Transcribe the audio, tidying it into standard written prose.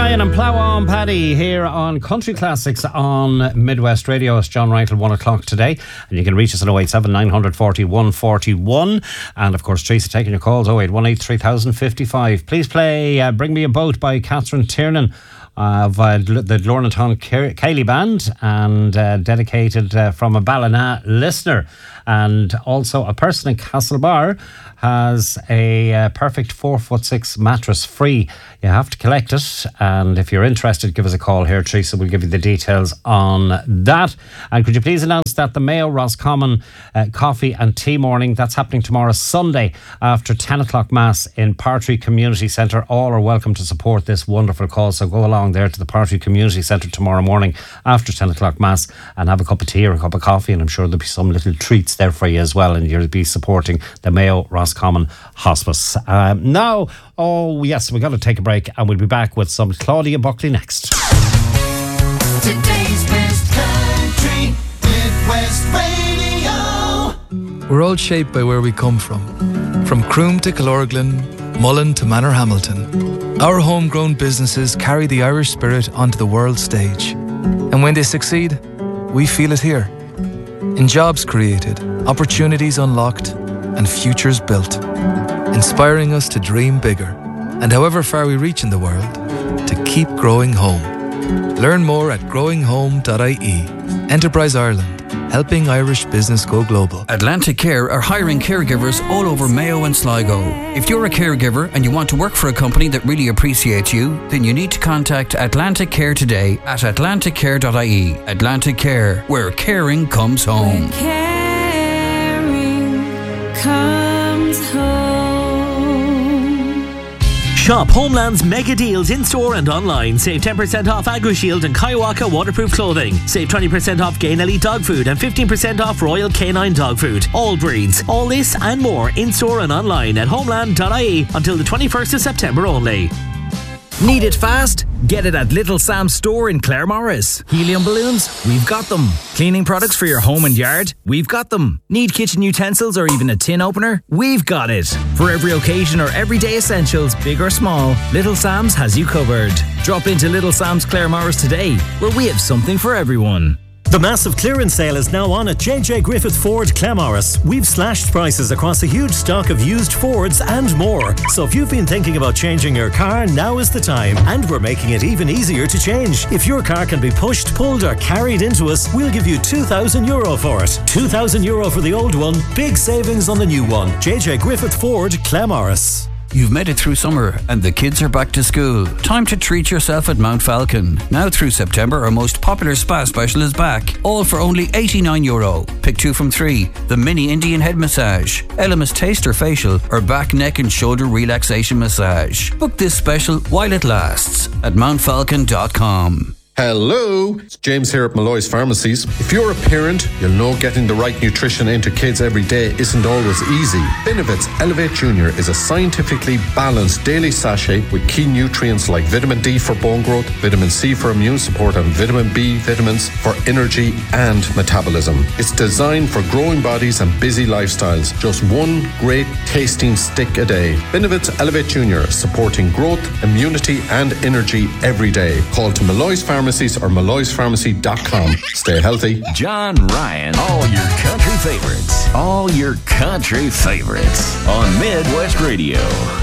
Ryan and Plough On Paddy here on Country Classics on Midwest Radio. It's John Wright at 1 o'clock today, and you can reach us at 087 940 141, and of course Teresa taking your calls 0818 3055. Please play Bring Me a Boat by Catherine Tiernan of the Lornaton Cayley Band, and dedicated from a Ballina listener. And also a person in Castlebar has a perfect 4'6" mattress free. You have to collect it, and if you're interested, give us a call here. Teresa will give you the details on that. And could you please announce that the Mayo Roscommon coffee and tea morning, that's happening tomorrow Sunday after 10 o'clock Mass in Partry Community Centre. All are welcome to support this wonderful cause, so go along there to the Partry Community Centre tomorrow morning after 10 o'clock Mass and have a cup of tea or a cup of coffee, and I'm sure there'll be some little treats there for you as well, and you'll be supporting the Mayo Roscommon Hospice. Now, oh yes, we've got to take a break, and we'll be back with some Claudia Buckley next. Today's best country, Midwest Radio. We're all shaped by where we come from Croom to Killorglin, Mullen to Manorhamilton. Our homegrown businesses carry the Irish spirit onto the world stage, and when they succeed, we feel it here. In jobs created, opportunities unlocked, and futures built, inspiring us to dream bigger, and however far we reach in the world, to keep growing home. Learn more at growinghome.ie. Enterprise Ireland, helping Irish business go global. Atlantic Care are hiring caregivers all over Mayo and Sligo. If you're a caregiver and you want to work for a company that really appreciates you, then you need to contact Atlantic Care today at atlanticcare.ie. Atlantic Care, where caring comes home. Where caring comes home. Shop Homeland's mega deals in-store and online. Save 10% off AgriShield and Kaiwaka waterproof clothing. Save 20% off Gain Elite dog food and 15% off Royal Canine dog food. All breeds. All this and more in-store and online at homeland.ie until the 21st of September only. Need it fast? Get it at Little Sam's store in Claremorris. Helium balloons? We've got them. Cleaning products for your home and yard? We've got them. Need kitchen utensils or even a tin opener? We've got it. For every occasion or everyday essentials, big or small, Little Sam's has you covered. Drop into Little Sam's Claremorris today, where we have something for everyone. The massive clearance sale is now on at JJ Griffith Ford Claremorris. We've slashed prices across a huge stock of used Fords and more. So if you've been thinking about changing your car, now is the time. And we're making it even easier to change. If your car can be pushed, pulled or carried into us, we'll give you €2,000 for it. €2,000 for the old one, big savings on the new one. JJ Griffith Ford Claremorris. You've made it through summer and the kids are back to school. Time to treat yourself at Mount Falcon. Now through September, our most popular spa special is back. All for only €89. Pick 2 from 3. The mini Indian head massage, Elemis taster facial, or back, neck and shoulder relaxation massage. Book this special while it lasts at mountfalcon.com. Hello, it's James here at Malloy's Pharmacies. If you're a parent, you'll know getting the right nutrition into kids every day isn't always easy. Benevit's Elevate Junior is a scientifically balanced daily sachet with key nutrients like vitamin D for bone growth, vitamin C for immune support, and vitamin B vitamins for energy and metabolism. It's designed for growing bodies and busy lifestyles. Just one great tasting stick a day. Benevit's Elevate Junior, supporting growth, immunity and energy every day. Call to Malloy's Pharmacies or malloyspharmacy.com. Stay healthy. John Ryan, all your country favorites. All your country favorites on Midwest Radio.